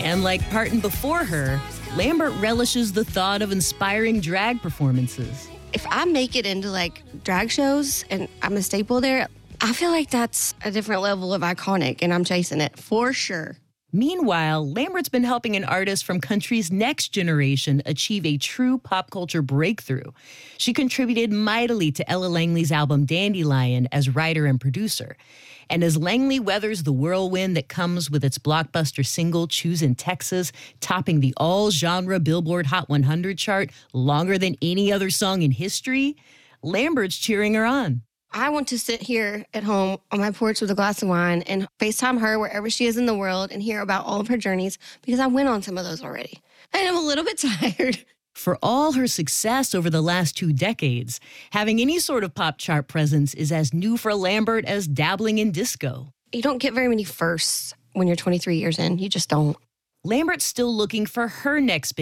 And like Parton before her, Lambert relishes the thought of inspiring drag performances. If I make it into like drag shows and I'm a staple there, I feel like that's a different level of iconic and I'm chasing it for sure. Meanwhile, Lambert's been helping an artist from country's next generation achieve a true pop culture breakthrough. She contributed mightily to Ella Langley's album Dandelion as writer and producer. And as Langley weathers the whirlwind that comes with its blockbuster single, Choosin' Texas, topping the all-genre Billboard Hot 100 chart longer than any other song in history, Lambert's cheering her on. I want to sit here at home on my porch with a glass of wine and FaceTime her wherever she is in the world and hear about all of her journeys because I went on some of those already. And I'm a little bit tired. For all her success over the last 2 decades, having any sort of pop chart presence is as new for Lambert as dabbling in disco. You don't get very many firsts when you're 23 years in. You just don't. Lambert's still looking for her next big